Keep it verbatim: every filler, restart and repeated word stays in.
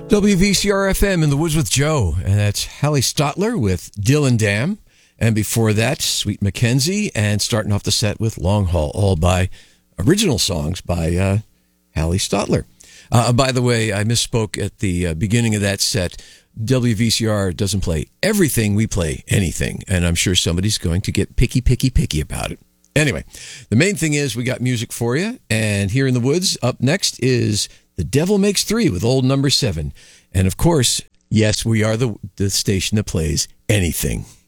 W V C R F M in the Woods with Joe, and that's Hallie Stotler with Dylan Dam, and before that, Sweet Mackenzie, and starting off the set with Long Haul, all by original songs by uh, Hallie Stotler. Uh, by the way, I misspoke at the uh, beginning of that set. W V C R doesn't play everything, we play anything, and I'm sure somebody's going to get picky, picky, picky about it. Anyway, the main thing is we got music for you, and here in the woods, up next is The Devil Makes Three with Old Number Seven. And of course, yes, we are the, the station that plays anything.